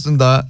karşısında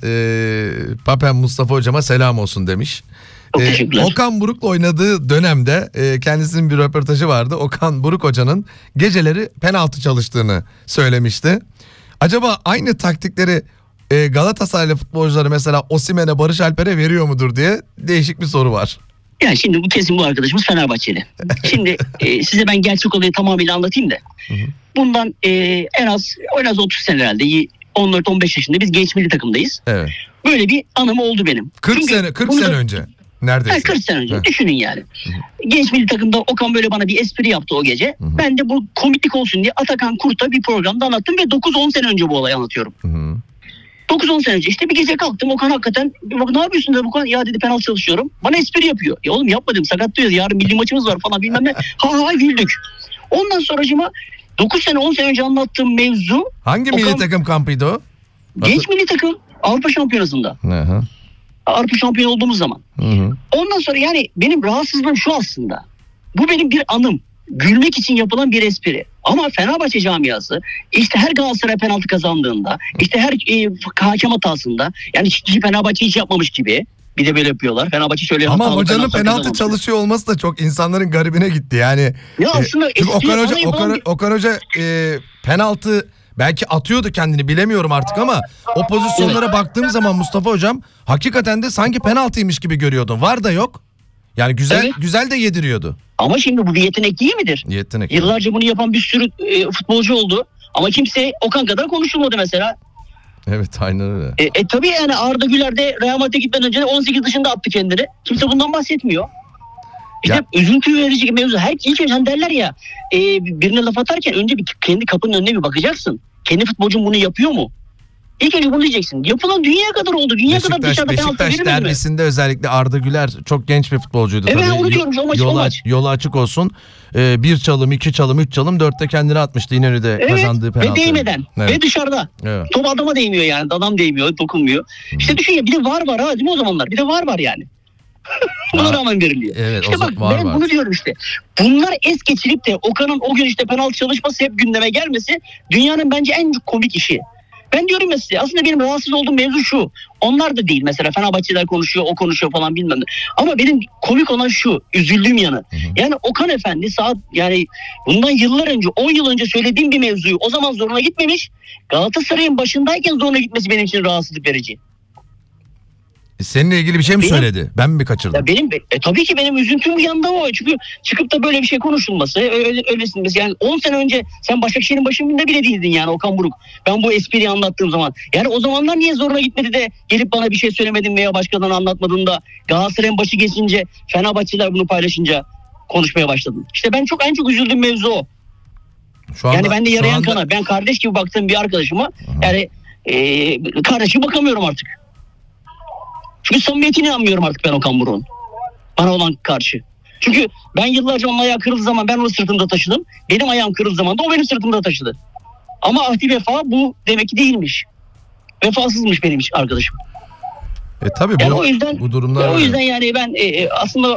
Papen Mustafa hocama selam olsun demiş. Okan Buruk'la oynadığı dönemde kendisinin bir röportajı vardı. Okan Buruk hocanın geceleri penaltı çalıştığını söylemişti. Acaba aynı taktikleri Galatasaraylı futbolcuları mesela Osimhen'e, Barış Alper'e veriyor mudur diye değişik bir soru var. Yani şimdi bu arkadaşımız Fenerbahçeli. Şimdi size ben gerçek olayı tamamıyla anlatayım da. Bundan en az 30 sene herhalde. 14-15 yaşında biz genç milli takımdayız. Evet. Böyle bir anım oldu benim. 40 sene önce. Neredeyse. 40 sene önce. Evet. Düşünün yani. Genç milli takımda Okan böyle bana bir espri yaptı o gece. Ben de bu komiklik olsun diye Atakan Kurt'a bir programda anlattım ve 9-10 sene önce bu olayı anlatıyorum. 9-10 sene önce işte bir gece kalktım. Okan hakikaten bak ne yapıyorsun dedi Okan, ya dedi penaltı çalışıyorum. Bana espri yapıyor. Ya oğlum yapmadım, sakatlıyoruz, yarın milli maçımız var falan bilmem ne. Ha güldük. Ondan sonracıma 9 sene 10 sene önce anlattığım mevzu. Hangi milli takım kampıydı o? Genç milli takım Avrupa Şampiyonası'nda. Avrupa şampiyonu olduğumuz zaman. Ondan sonra yani benim rahatsızlığım şu aslında. Bu benim bir anım. Gülmek için yapılan bir espri. Ama Fenerbahçe camiası işte her Galatasaray penaltı kazandığında, işte her hakem hatasında, yani Fenerbahçe hiç yapmamış gibi bir de böyle yapıyorlar. Fenerbahçe şöyle ama hocanın penaltı çalışıyor olması da çok insanların garibine gitti. Yani ya aslında Okan Hoca penaltı belki atıyordu kendini, bilemiyorum artık ama o pozisyonlara baktığım zaman Mustafa hocam hakikaten de sanki penaltıymış gibi görüyordum. Var da yok. Yani güzel de yediriyordu. Ama şimdi bu bir yetenek değil midir? Yetenek. Yıllarca bunu yapan bir sürü futbolcu oldu. Ama kimse Okan kadar konuşulmadı mesela. Evet, aynen öyle. Tabii yani Arda Güler de Real Madrid'e gitmeden önce de 18 dışında attı kendini. Kimse bundan bahsetmiyor. İşte üzüntü verici mevzu. İlk önce hani derler ya birine laf atarken önce bir kendi kapının önüne bir bakacaksın. Kendi futbolcun bunu yapıyor mu? İlk önce bunu diyeceksin. Yapılan dünya kadar oldu. Kadar dışarıda penaltı verilmedi mi? Beşiktaş derbisinde özellikle Arda Güler çok genç bir futbolcuydu. Evet, tabii. onu diyorum, o maç. Yolu açık olsun. 1 çalım, 2 çalım, 3 çalım, 4'te kendini atmıştı İnönü'de kazandığı penaltı. Ve değmeden. Evet. Ve dışarıda. Evet. Top adama değmiyor yani. Adam değmiyor, dokunmuyor. İşte düşün ya, bir de var ha değil mi o zamanlar? Bir de var yani. Buna rağmen veriliyor. Evet, işte bak ben bunu diyorum işte. Bunlar es geçirip de Okan'ın o gün işte penaltı çalışması hep gündeme gelmesi dünyanın bence en komik işi. Ben diyorum ya size, aslında benim rahatsız olduğum mevzu şu. Onlar da değil mesela, Fenerbahçeler konuşuyor, o konuşuyor falan bilmem ne. Ama benim komik olan şu, üzüldüğüm yanı. Yani Okan Efendi yani bundan yıllar önce, 10 yıl önce söylediğim bir mevzuyu o zaman zoruna gitmemiş. Galatasaray'ın başındayken zoruna gitmesi benim için rahatsızlık verici. Seninle ilgili bir şey mi söyledi? Ben mi kaçırdım? Tabii ki benim üzüntüm yanında o. Çünkü çıkıp da böyle bir şey konuşulması, öylesin. Yani 10 sene önce sen Başakşehir'in başında bile değildin yani Okan Buruk. Ben bu espriyi anlattığım zaman. Yani o zamanlar niye zoruna gitmedi de gelip bana bir şey söylemedin veya başkadan anlatmadın da Galatasaray'ın başı geçince, Fenerbahçeliler bunu paylaşınca konuşmaya başladın. İşte ben en çok üzüldüğüm mevzu o. Yani ben de yarayan kana. Ben kardeş gibi baktığım bir arkadaşıma yani kardeşime bakamıyorum artık. Çünkü samimiyetine inanmıyorum artık ben Okan Buruk'un. Bana olan karşı. Çünkü ben yıllarca onun ayağı kırıldığı zaman ben onu sırtımda taşıdım. Benim ayağım kırıldığı zaman da o benim sırtımda taşıdı. Ama ahdi vefa bu demek ki değilmiş. Vefasızmış benim arkadaşım. Tabii yani bu durumlar o yüzden yani ben aslında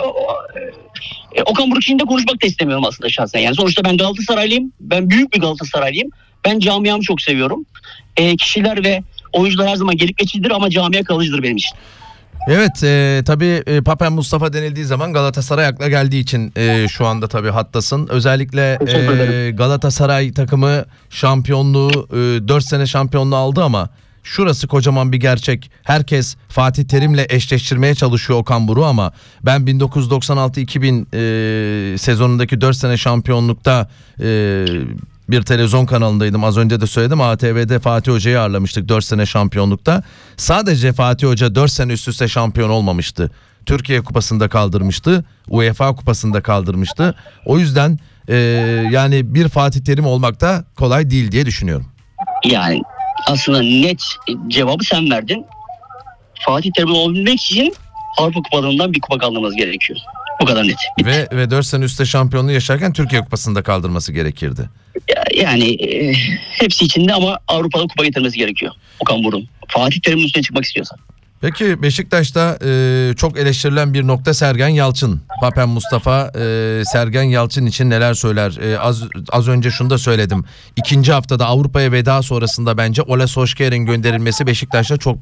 Okan Buruk için de konuşmak da istemiyorum aslında şahsen. Yani sonuçta ben Galatasaraylıyım. Ben büyük bir Galatasaraylıyım. Ben camiamı çok seviyorum. Kişiler ve oyuncular her zaman gelip geçicidir ama camia kalıcıdır benim için. Evet, tabii Papen Mustafa denildiği zaman Galatasaray akla geldiği için şu anda tabii hattasın. Özellikle Galatasaray takımı şampiyonluğu 4 sene şampiyonluğu aldı ama şurası kocaman bir gerçek. Herkes Fatih Terim'le eşleştirmeye çalışıyor Okan Buruk'u ama ben 1996-2000 sezonundaki 4 sene şampiyonlukta bir televizyon kanalındaydım. Az önce de söyledim. ATV'de Fatih Hoca'yı ağırlamıştık 4 sene şampiyonlukta. Sadece Fatih Hoca 4 sene üst üste şampiyon olmamıştı. Türkiye Kupası'nda kaldırmıştı. UEFA Kupası'nda kaldırmıştı. O yüzden yani bir Fatih Terim olmak da kolay değil diye düşünüyorum. Yani aslında net cevabı sen verdin. Fatih Terim olabilmek için Avrupa Kupalarından bir kupa kaldırması gerekiyor. Bu kadar net. Ve 4 sene üstte şampiyonluğu yaşarken Türkiye Kupası'nda kaldırması gerekirdi. Yani hepsi içinde ama Avrupa'da kupa getirmesi gerekiyor Okan Buruk'un. Fatih Terim'in üstüne çıkmak istiyorsan. Peki Beşiktaş'ta çok eleştirilen bir nokta Sergen Yalçın. Papen Mustafa Sergen Yalçın için neler söyler? Az önce şunu da söyledim. İkinci haftada Avrupa'ya veda sonrasında bence Ole Solskjaer'in gönderilmesi Beşiktaş'ta çok